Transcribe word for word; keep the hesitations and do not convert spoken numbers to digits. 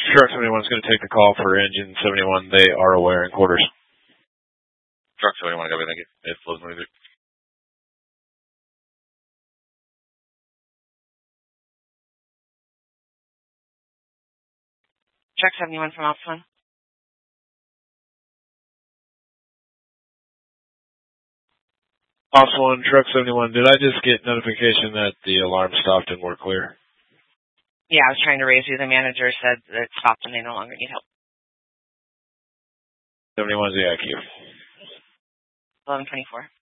Truck seventy-one is going to take the call for engine seventy-one. They are aware in quarters. Truck seventy-one, copy, thank you. It flows music. Truck seventy-one from Alpha One. Alpha One, Truck seventy-one, did I just get notification that the alarm stopped and we're clear? Yeah, I was trying to raise you. The manager said that it stopped and they no longer need help. seventy-one is the I Q. eleven twenty-four.